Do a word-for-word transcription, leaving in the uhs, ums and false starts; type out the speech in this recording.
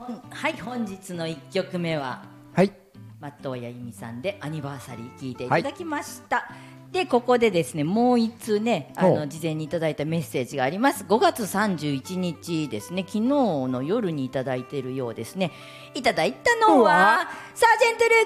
はい、本日のいっきょくめははい松任谷由実さんでアニバーサリー聴いていただきました、はい、でここでですねもう一通ねあの事前にいただいたメッセージがあります。ごがつさんじゅういちにちですね、昨日の夜にいただいているようですね。いただいたのはサージェントルー